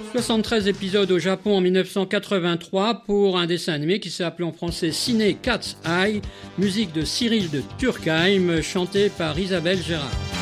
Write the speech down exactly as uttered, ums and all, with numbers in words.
soixante-treize épisodes au Japon en mille neuf cent quatre-vingt-trois pour un dessin animé qui s'est appelé en français Ciné Cat's Eye, musique de Cyril de Turckheim, chantée par Isabelle Gérard.